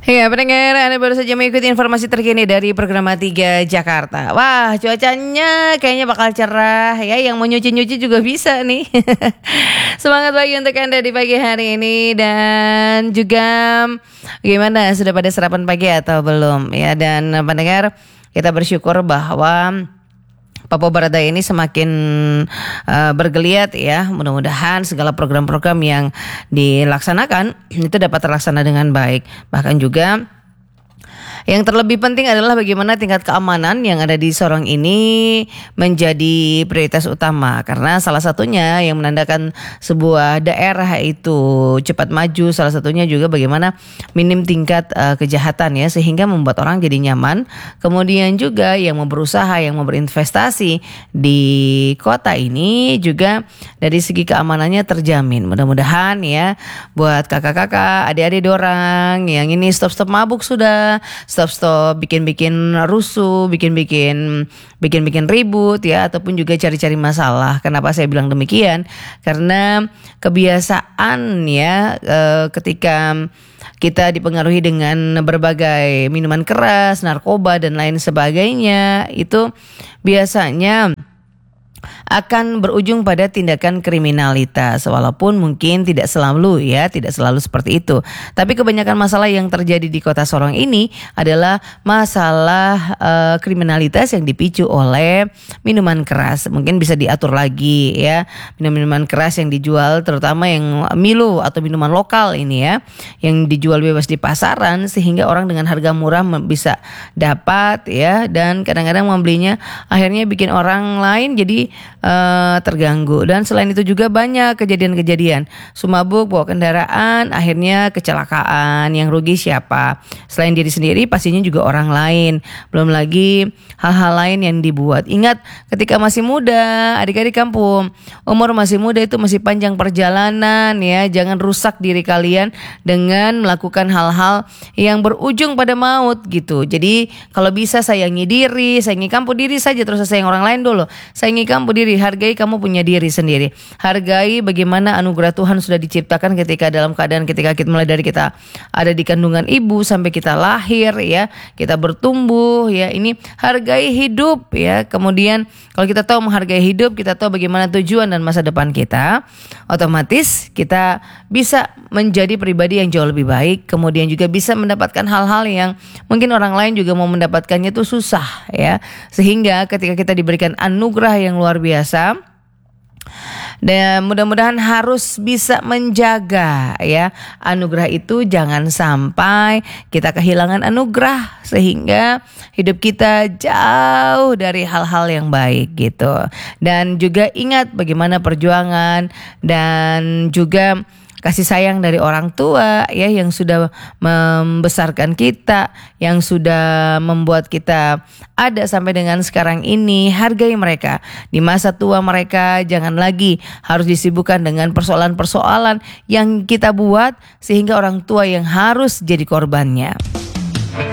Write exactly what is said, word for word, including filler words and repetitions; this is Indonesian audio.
Ya, pendengar, Anda baru saja mengikuti informasi terkini dari program tiga Jakarta. Wah, cuacanya kayaknya bakal cerah ya. Yang mau nyuci-nyuci juga bisa nih. Semangat pagi untuk Anda di pagi hari ini. Dan juga gimana, sudah pada sarapan pagi atau belum ya. Dan pendengar, kita bersyukur bahwa Papua Barat Daya ini semakin uh, bergeliat ya. Mudah-mudahan segala program-program yang dilaksanakan itu dapat terlaksana dengan baik. Bahkan juga yang terlebih penting adalah bagaimana tingkat keamanan yang ada di Sorong ini menjadi prioritas utama. Karena salah satunya yang menandakan sebuah daerah itu cepat maju, salah satunya juga bagaimana minim tingkat uh, kejahatan ya, sehingga membuat orang jadi nyaman. Kemudian juga yang mau berusaha, yang mau berinvestasi di kota ini juga dari segi keamanannya terjamin. Mudah-mudahan ya buat kakak-kakak, adik-adik dorang yang ini stop-stop mabuk sudah, stop-stop bikin-bikin rusuh, bikin-bikin bikin-bikin ribut ya, ataupun juga cari-cari masalah. Kenapa saya bilang demikian? Karena kebiasaan ya e, ketika kita dipengaruhi dengan berbagai minuman keras, narkoba dan lain sebagainya, itu biasanya akan berujung pada tindakan kriminalitas, walaupun mungkin tidak selalu ya, tidak selalu seperti itu. Tapi kebanyakan masalah yang terjadi di Kota Sorong ini adalah masalah uh, kriminalitas yang dipicu oleh minuman keras. Mungkin bisa diatur lagi ya, minuman keras yang dijual, terutama yang Milo atau minuman lokal ini ya, yang dijual bebas di pasaran, sehingga orang dengan harga murah bisa dapat ya, dan kadang-kadang membelinya akhirnya bikin orang lain jadi Uh, terganggu. Dan selain itu juga banyak kejadian-kejadian sumabuk bawa kendaraan, akhirnya kecelakaan. Yang rugi siapa? Selain diri sendiri pastinya juga orang lain. Belum lagi hal-hal lain yang dibuat. Ingat ketika masih muda, adik-adik kampung, umur masih muda itu masih panjang perjalanan ya. Jangan rusak diri kalian dengan melakukan hal-hal yang berujung pada maut gitu. Jadi kalau bisa sayangi diri, sayangi kampung diri saja, terus sayang orang lain dulu. Sayangi kampung diri, hargai kamu punya diri sendiri. Hargai bagaimana anugerah Tuhan sudah diciptakan ketika dalam keadaan ketika kita mulai dari kita ada di kandungan ibu sampai kita lahir ya, kita bertumbuh ya. Ini hargai hidup ya. Kemudian kalau kita tahu menghargai hidup, kita tahu bagaimana tujuan dan masa depan kita, otomatis kita bisa menjadi pribadi yang jauh lebih baik. Kemudian juga bisa mendapatkan hal-hal yang mungkin orang lain juga mau mendapatkannya itu susah ya. Sehingga ketika kita diberikan anugerah yang luar biasa, dan mudah-mudahan harus bisa menjaga ya anugerah itu, jangan sampai kita kehilangan anugerah sehingga hidup kita jauh dari hal-hal yang baik gitu. Dan juga ingat bagaimana perjuangan dan juga kasih sayang dari orang tua ya, yang sudah membesarkan kita, yang sudah membuat kita ada sampai dengan sekarang ini. Hargai mereka di masa tua mereka. Jangan lagi harus disibukkan dengan persoalan-persoalan yang kita buat sehingga orang tua yang harus jadi korbannya.